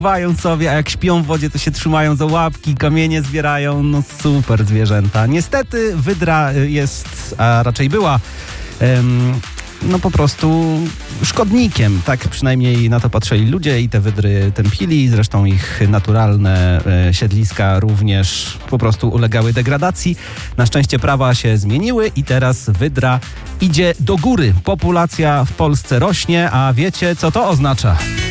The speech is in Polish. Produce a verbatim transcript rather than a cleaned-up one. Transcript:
Wają sobie, a jak śpią w wodzie, to się trzymają za łapki, kamienie zbierają. No super zwierzęta. Niestety wydra jest, a raczej była, em, no po prostu szkodnikiem. Tak przynajmniej na to patrzyli ludzie i te wydry tępili. Zresztą ich naturalne e, siedliska również po prostu ulegały degradacji. Na szczęście prawa się zmieniły i teraz wydra idzie do góry. Populacja w Polsce rośnie, a wiecie, co to oznacza?